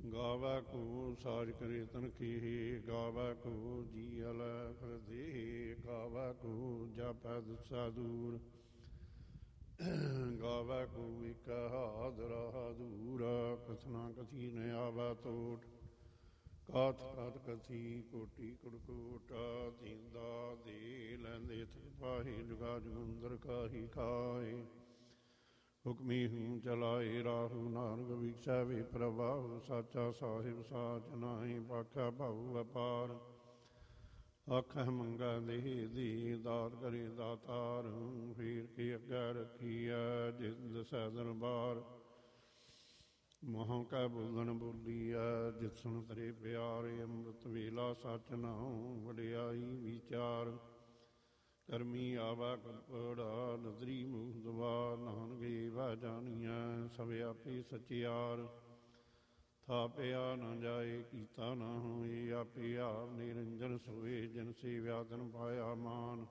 ਗਾਵੈ ਕੋ ਸਾਜ ਕਰੇ ਤਨ ਕੀ, ਗਾਵੈ ਕੋ ਜੀ ਹਲੈ ਫਿਰ ਦੇ, ਗਾਵੈ ਕੋ ਜਾਪੈ ਦੁਸਾ ਦੂਰ, ਗਾਵੈ ਕੋ ਇਕ ਹਾਜ਼ਰਾ ਦੂਰ, ਕਥਨਾ ਕਥੀ ਨ ਆਵੈ ਟੋਟ, ਕਾਥ ਕਾਥ ਕਥੀ ਕੋਟੀ ਕੁੜਕੋਟ, ਦੀਂਦਾ ਦੇ ਲੈਂਦੇ ਥਕ ਪਾਹੀ, ਜੁਗਾ ਜੁਗੰਦਰ ਕਾਹੀ ਖਾਏ, ਹੁਕਮੀ ਹੂੰ ਚਲਾਏ ਰਾਹੂ, ਨਾਨਕ ਵਿਖਸੈ ਵੇ ਪ੍ਰਭਾਉ, ਸਾਚਾ ਸਾਹਿਬ ਸਾਚ ਨਾਹੀ, ਪਾਖਿਆ ਭਾਉ ਅਪਾਰ, ਆਖਹਿ ਮੰਗੈ ਦੇਹ ਦੀ, ਦਾਤ ਕਰੇ ਦਾਤਾਰ, ਫੇਰ ਕੇ ਅੱਗੇ ਰੱਖੀਐ ਜਿਸ ਦਸੈ ਦਰਬਾਰ, ਮਹਾਂ ਕੈ ਬੋਲਣ ਬੋਲੀਐ ਜਿਤ ਸੁਣ ਤੇਰੇ ਪਿਆਰੇ, ਅੰਮ੍ਰਿਤ ਵੇਲਾ ਸਚ ਨਾਉ ਵਡਿਆਈ ਵਿਚਾਰ, ਕਰਮੀ ਆਵੈ ਕੱਪੜਾ ਨਦਰੀ ਮੂੰਹ ਦਵਾ, ਨਾਨਕ ਏਵੈ ਜਾਣੀਐ ਸਭ ਆਪੇ ਸਚਿਆਰ, ਥਾਪਿਆ ਨ ਜਾਏ ਕੀਤਾ ਨ ਹੋਏ, ਆਪੇ ਆਪ ਨਿਰੰਜਨ ਸੋਏ, ਜਿਨ ਸੇਵਿਆ ਤਨ ਪਾਇਆ ਮਾਨ,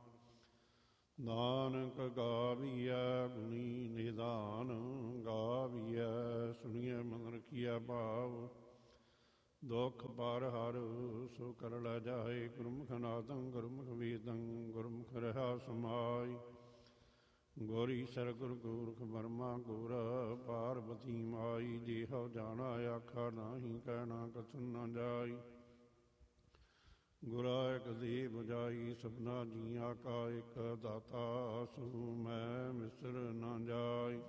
ਨਾਨਕ ਗਾਵੀਐ ਗੁਣੀ ਨਿਧਾਨ, ਗਾਵੀਐ ਸੁਣੀਐ ਮਨ ਰਖੀਐ ਭਾਵ, ਦੁਖ ਪਰ ਹਰ ਸੋ ਕਰ ਲੈ ਜਾਏ, ਗੁਰਮੁਖ ਨਾਦੰ ਗੁਰਮੁਖ ਵੇਦੰ, ਗੁਰਮੁਖ ਰਹਾ ਸਮਾਈ, ਗੁਰ ਈਸਰ ਗੁਰ ਗੋਰਖ ਬਰਮਾ ਗੁਰ, ਪਾਰਬਤੀ ਮਾਈ, ਜਿਹੋ ਜਾਣਾ ਆਖਾ ਨਾਹੀ, ਕਹਿਣਾ ਕਥਨ ਨ ਜਾਈ, ਗੁਰਾ ਇਕ ਦੇ ਬੁਝਾਈ, ਸਭਨਾ ਜੀਆਂ ਕਾ ਇਕ ਦਾਤਾ, ਸੋ ਮੈਂ ਮਿਸਰ ਨ ਜਾਈ,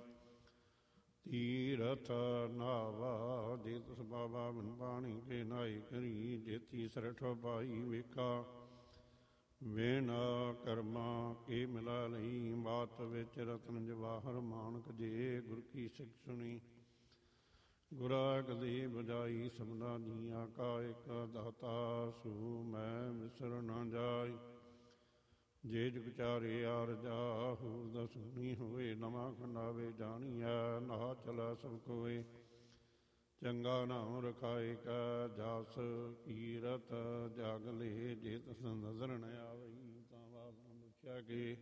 ਤੀਰਥ ਨਾਵਾ ਜੇ ਤਿਸ ਬਾਬਾ ਬਿਨ ਬਾਣੀ ਕੇ ਨਾਈ ਕਰੀ, ਜੇਤੀ ਸਰਠ ਪਾਈ ਵੇਖਾ, ਵੇਣ ਕਰਮਾ ਕੇ ਮਿਲਾ ਲਈ, ਬਾਤ ਵਿੱਚ ਰਤਨ ਜਵਾਹਰ ਮਾਨਕ, ਜੇ ਗੁਰ ਕੀ ਸਿੱਖ ਸੁਣੀ, ਗੁਰਾ ਇਕ ਦੇ ਬੁਝਾਈ, ਸਭਨਾ ਜੀਆਂ ਕਾ ਇਕ ਦਾਤਾ, ਸੋ ਮੈਂ ਮਿਸਰ ਨ ਜਾਈ, ਜੇ ਜੁਗ ਚਾਰੇ ਆਰਜਾ, ਹੋਰ ਦਸ ਸੁਣੀ ਹੋਏ, ਨਵਾਂ ਖੰਡਾਵੇ ਜਾਣੀਐ, ਨਾ ਚਲੈ ਸਭ ਕੋਏ, ਚੰਗਾ ਨਾਮ ਰਖਾਏ ਕੈ ਜਸ, ਕੀਰਤ ਜਗ ਲੇ, ਜੇ ਤਸ ਨਜ਼ਰ ਨ ਆਵਈ, ਤਾਂ ਬਾਪ ਨ ਪੁੱਛਿਆ ਕਿ,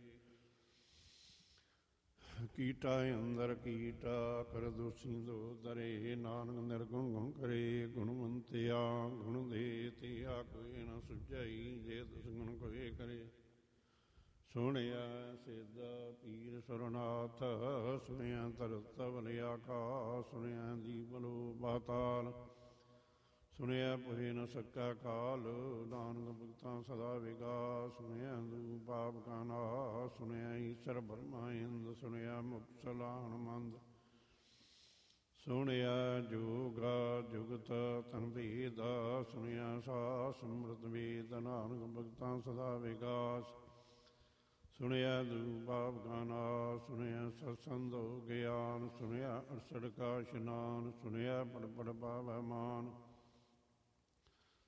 ਕੀਟਾ ਅੰਦਰ ਕੀਟਾ ਕਰ ਦੋਸੀ ਦੋ ਦਰੇ, ਨਾਨਕ ਨਿਰਗੁਣ ਗੁਣ ਕਰੇ, ਗੁਣਵੰਤਿਆ ਗੁਣ ਦੇ, ਤਿਆ ਕੋਈ ਨ ਸੁਝਾਈ, ਜੇ ਤਿਸ ਗੁਣ ਕੋਏ ਕਰੇ, ਸੁਣਿਆ ਸਿੱਧ ਪੀਰ ਸੁਰਨਾਥ, ਸੁਣਿਆ ਧਰਤ ਬਲ ਆਕਾਸ, ਸੁਣਿਆ ਜੀਵਲੋ ਪਾਤਾਲ, ਸੁਣਿਆ ਪੁਹਿ ਨ ਸਕਾ ਕਾਲ, ਨਾਨਕ ਭਗਤਾਂ ਸਦਾ ਵਿਗਾਸ, ਸੁਣਿਆ ਦੂ ਪਾਪ ਕਾ ਨਾਸ, ਸੁਣਿਆ ਈਸਰ ਬਰਮਾ ਇੰਦ, ਸੁਣਿਆ ਮੁਕਤ ਸਲਾਹਣ ਮੰਦ, ਸੁਣਿਆ ਜੋਗ ਜੁਗਤ ਤਨ ਭੇਦ, ਸੁਣਿਆ ਸਾਸ ਅੰਮ੍ਰਿਤ ਵੇਦ, ਨਾਨਕ ਭਗਤਾਂ ਸਦਾ ਵਿਗਾਸ, ਸੁਣਿਆ ਦੂ ਪਾਪ ਕਾ ਨਾਸ, ਸੁਣਿਆ ਸਤਸੰਦੋ ਗਿਆਨ, ਸੁਣਿਆ ਅਰਸਠ ਕਾ ਇਸ਼ਨਾਨ, ਸੁਣਿਆ ਪੜ ਪੜ ਪਾਵੈ ਮਾਨ,